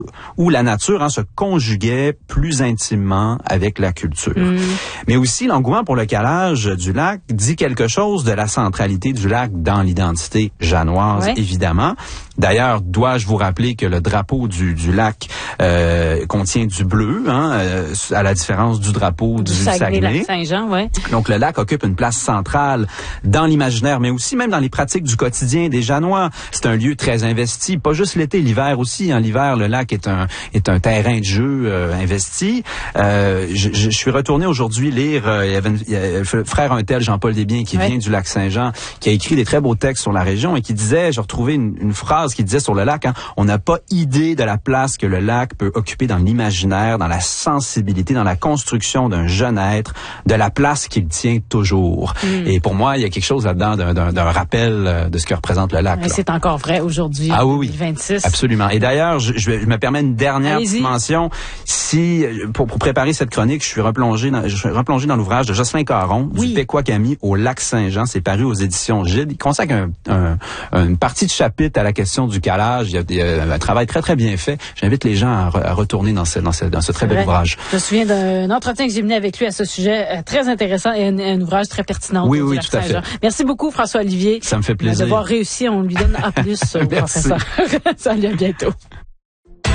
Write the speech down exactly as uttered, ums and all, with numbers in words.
où la nature hein, se conjuguait plus intimement avec la culture. Mmh. Mais aussi, l'engouement pour le calage du lac dit quelque chose de la centralité du lac dans l'identité janoise, ouais. évidemment. D'ailleurs, dois-je vous rappeler que le drapeau du, du lac euh, contient du bleu, hein, euh, à la différence du drapeau du, du Saguenay. Saint-Jean, ouais. Donc, le lac occupe une place centrale dans l'imaginaire, mais aussi même dans les pratiques du quotidien des Janois. C'est un lieu très investi, pas juste l'été, l'hiver aussi. En hein. L'hiver, le lac est un est un terrain de jeu euh, investi. Euh, je, je suis retourné aujourd'hui lire, euh, il y avait une, il y a, le frère un tel, Jean-Paul Desbiens, qui ouais. vient du lac Saint-Jean, qui a écrit des très beaux textes sur la région et qui disait, j'ai retrouvé une, une phrase qui disait sur le lac, hein, on n'a pas idée de la place que le lac peut occuper dans l'imaginaire, dans la sensibilité, dans la construction d'un jeune être, de la place qu'il tient toujours. Mm. Et pour moi, il y a quelque chose là-dedans d'un, d'un, d'un rappel de ce que représente le lac. Et c'est encore vrai aujourd'hui, ah, oui, deux mille vingt-six. Absolument. Et d'ailleurs, je, je, je me permets une dernière petite mention. Si, pour, pour préparer cette chronique, je suis replongé dans, je suis replongé dans l'ouvrage de Jocelyn Caron, oui. du Pequawakami au lac Saint-Jean. C'est paru aux éditions Gide. Il consacre un, un, une partie de chapitre à la question du calage. Il y a, il y a un travail très, très bien fait. J'invite les gens à, re, à retourner dans ce, dans ce, dans ce très bel ouais. ouvrage. Je me souviens d'un entretien que j'ai mené avec lui à ce sujet euh, très intéressant et un, un ouvrage très pertinent. Oui, oui, tout à fait. Merci beaucoup, François-Olivier. Ça me fait plaisir. D'avoir réussi, on lui donne A plus au professeur. Salut, à bientôt.